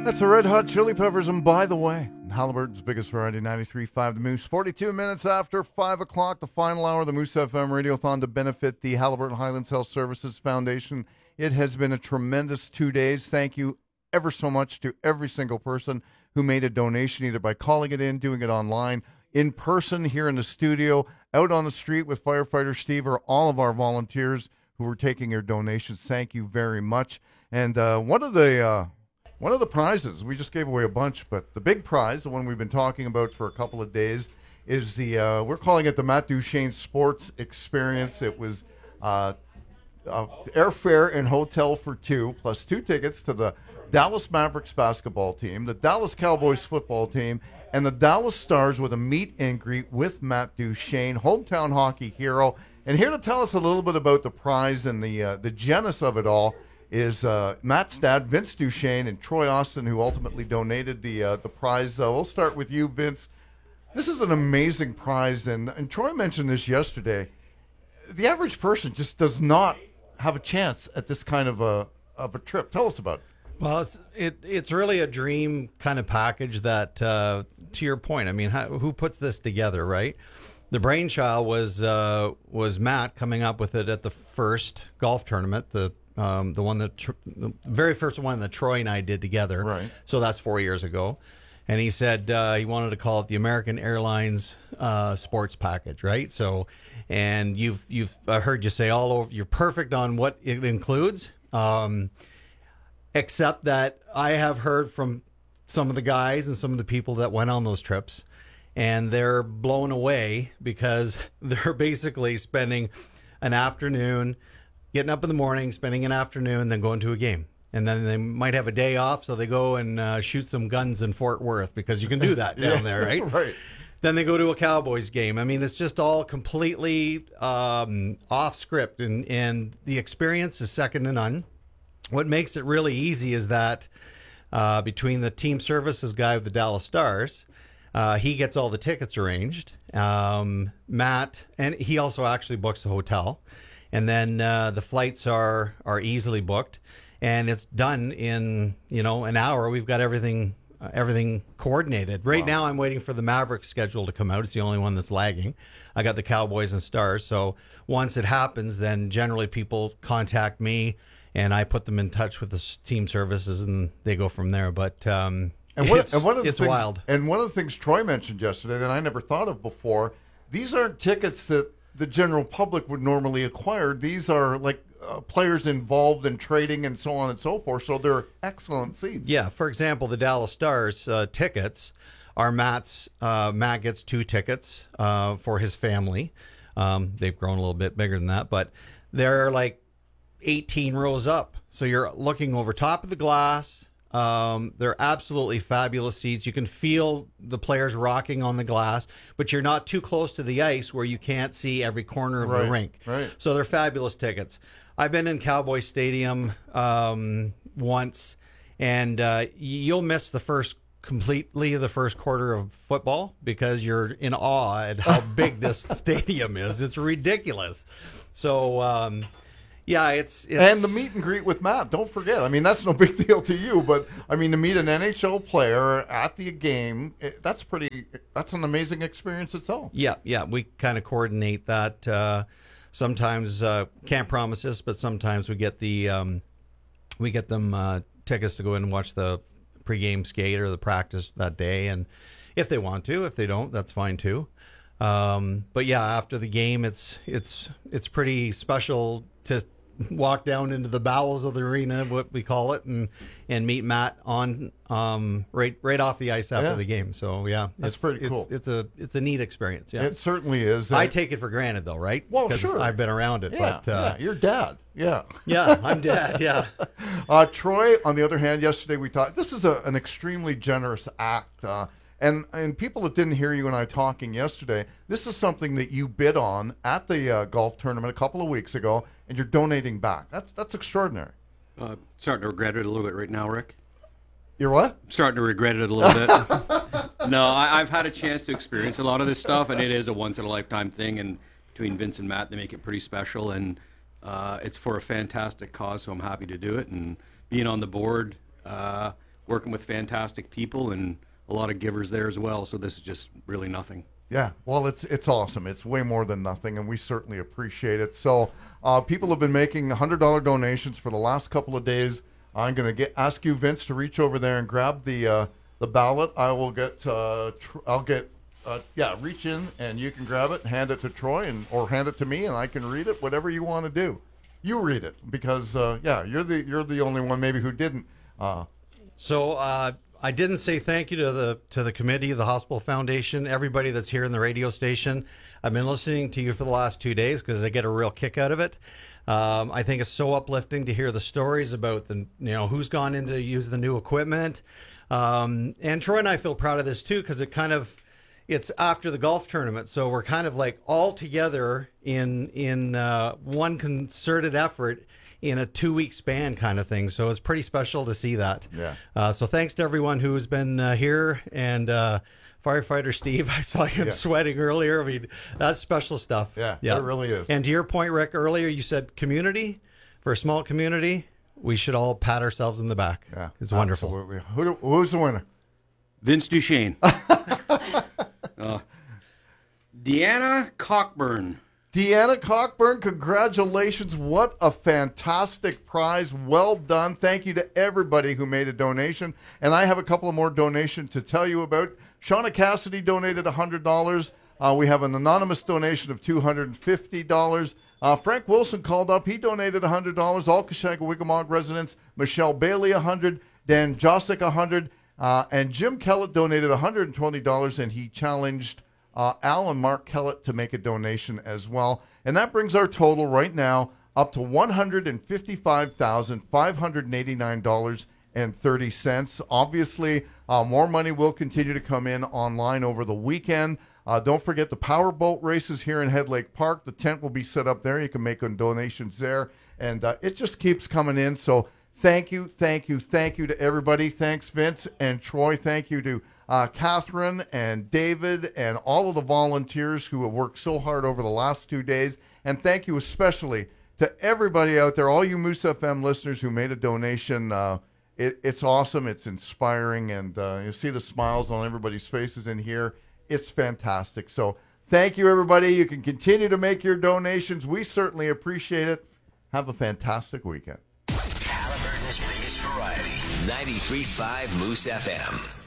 That's the Red Hot Chili Peppers, and by the way, Halliburton's biggest variety, 93.5 The Moose. 42 minutes after 5 o'clock, the final hour of the Moose FM Radiothon to benefit the Halliburton Highlands Health Services Foundation. It has been a tremendous 2 days. Thank you ever so much to every single person who made a donation, either by calling it in, doing it online, in person here in the studio, out on the street with firefighter Steve, or all of our volunteers who were taking your donations. Thank you very much. And one of the prizes, we just gave away a bunch, but the big prize, the one we've been talking about for a couple of days, is we're calling it the Matt Duchene Sports Experience. It was airfare and hotel for two, plus 2 tickets to the Dallas Mavericks basketball team, the Dallas Cowboys football team, and the Dallas Stars with a meet and greet with Matt Duchene, hometown hockey hero. And here to tell us a little bit about the prize and the genesis of it all is Matt's dad, Vince Duchene, and Troy Austin, who ultimately donated the prize. We'll start with you, Vince. This is an amazing prize, and Troy mentioned this yesterday. The average person just does not have a chance at this kind of a trip. Tell us about it. Well, it's really a dream kind of package that, to your point, I mean, who puts this together, right? The brainchild was Matt coming up with it at the first golf tournament, the very first one that Troy and I did together. Right. So that's 4 years ago. And he said he wanted to call it the American Airlines Sports Package, right? So, and I heard you say all over, you're perfect on what it includes, except that I have heard from some of the guys and some of the people that went on those trips, and they're blown away because they're basically spending an afternoon, getting up in the morning, spending an afternoon, then going to a game. And then they might have a day off, so they go and shoot some guns in Fort Worth, because you can do that down there, right? Right. Then they go to a Cowboys game. I mean, it's just all completely off script, and the experience is second to none. What makes it really easy is that between the team services guy with the Dallas Stars, he gets all the tickets arranged. Matt, and he also actually books the hotel. And then the flights are easily booked, and it's done in an hour. We've got everything coordinated. Right now, I'm waiting for the Mavericks schedule to come out. It's the only one that's lagging. I got the Cowboys and Stars. So once it happens, then generally people contact me, and I put them in touch with the team services, and they go from there. But it's wild. And one of the things Troy mentioned yesterday that I never thought of before, these aren't tickets that the general public would normally acquire. These are like players involved in trading and so on and so forth. So they're excellent seats. Yeah. For example, the Dallas Stars tickets are Matt's. Matt gets 2 tickets for his family. They've grown a little bit bigger than that, but they're like 18 rows up. So you're looking over top of the glass. They're absolutely fabulous seats. You can feel the players rocking on the glass, but you're not too close to the ice where you can't see every corner of the rink. Right. So they're fabulous tickets. I've been in Cowboy Stadium once, and you'll miss the first quarter of football because you're in awe at how big this stadium is. It's ridiculous. So, yeah, it's and the meet and greet with Matt. Don't forget. I mean, that's no big deal to you, but I mean, to meet an NHL player at the game, that's an amazing experience itself. Yeah, we kind of coordinate that. Sometimes can't promise this, but sometimes we get them tickets to go in and watch the pregame skate or the practice that day, and if they want to, if they don't, that's fine too. But yeah, after the game, it's pretty special to walk down into the bowels of the arena, what we call it, and meet Matt on right off the ice after the game. So yeah, that's pretty cool. It's a neat experience. Yeah, it certainly is. I take it for granted though, right? Well, sure, I've been around it. Yeah, but you're dad. Yeah, I'm dad. Yeah. Troy, on the other hand, yesterday we talked. This is an extremely generous act. And people that didn't hear you and I talking yesterday, this is something that you bid on at the golf tournament a couple of weeks ago, and you're donating back. That's extraordinary. Starting to regret it a little bit right now, Rick. You're what? Starting to regret it a little bit. No, I've had a chance to experience a lot of this stuff, and it is a once-in-a-lifetime thing. And between Vince and Matt, they make it pretty special, and it's for a fantastic cause, so I'm happy to do it. And being on the board working with fantastic people and a lot of givers there as well. So this is just really nothing. Yeah, well, it's awesome. It's way more than nothing, and we certainly appreciate it. So people have been making $100 donations for the last couple of days. I'm going to ask you, Vince, to reach over there and grab the ballot. I will get reach in and you can grab it, and hand it to Troy, or hand it to me, and I can read it. Whatever you want to do, you read it because you're the only one maybe who didn't. So I didn't say thank you to the committee, the Hospital Foundation, everybody that's here in the radio station. I've been listening to you for the last 2 days because I get a real kick out of it. I think it's so uplifting to hear the stories about who's gone in to use the new equipment. And Troy and I feel proud of this too because it's after the golf tournament, so we're kind of like all together in one concerted effort in a 2-week span kind of thing. So it's pretty special to see that. Yeah. So thanks to everyone who's been here, and firefighter Steve, I saw him sweating earlier. I mean, that's special stuff. Yeah, it really is. And to your point, Rick, earlier you said community, for a small community, we should all pat ourselves in the back. Yeah, it's wonderful. Absolutely. Who's the winner? Vince Duchesne. Deanna Cockburn. Deanna Cockburn, congratulations. What a fantastic prize. Well done. Thank you to everybody who made a donation. And I have a couple of more donations to tell you about. Shauna Cassidy donated $100. We have an anonymous donation of $250. Frank Wilson called up. He donated $100. All Kashaga-Wigamog residents. Michelle Bailey, $100. Dan Josic, $100. And Jim Kellett donated $120, and he challenged Al and Mark Kellett to make a donation as well. And that brings our total right now up to $155,589.30. Obviously, more money will continue to come in online over the weekend. Don't forget the powerboat races here in Head Lake Park. The tent will be set up there. You can make donations there. And it just keeps coming in. So thank you to everybody. Thanks, Vince and Troy. Thank you to Catherine and David and all of the volunteers who have worked so hard over the last 2 days. And thank you especially to everybody out there, all you Moose FM listeners who made a donation. It's awesome. It's inspiring. And you see the smiles on everybody's faces in here. It's fantastic. So thank you, everybody. You can continue to make your donations. We certainly appreciate it. Have a fantastic weekend. Halliburton's biggest variety. 93.5 Moose FM.